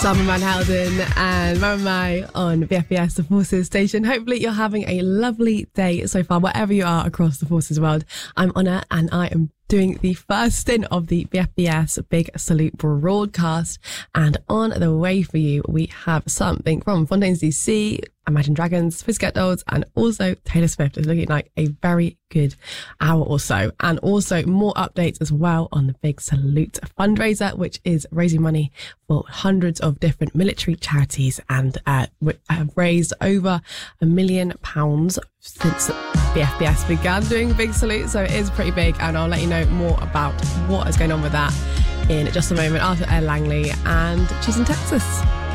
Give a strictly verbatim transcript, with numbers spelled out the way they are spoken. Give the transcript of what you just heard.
Simon Van Helden and Marimai on B F B S, the Forces station. Hopefully you're having a lovely day so far, wherever you are across the Forces world. I'm Honor and I am doing the first stint of the B F B S Big Salute broadcast. And on the way for you, we have something from Fontaines D C, Imagine Dragons, Pussycat Dolls, and also Taylor Swift. It's looking like a very good hour or so. And also more updates as well on the Big Salute fundraiser, which is raising money for hundreds of different military charities and uh, have raised over a million pounds since the F B S began doing Big Salute. So it is pretty big, and I'll let you know more about what is going on with that in just a moment after Ed Langley and She's in Texas.